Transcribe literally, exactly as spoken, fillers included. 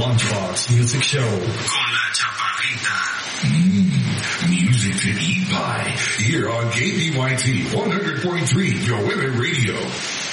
Lunchbox Music Show. Con la Chaparrita. Mm, music to eat by here on K B Y T one hundred point three Joelle Radio.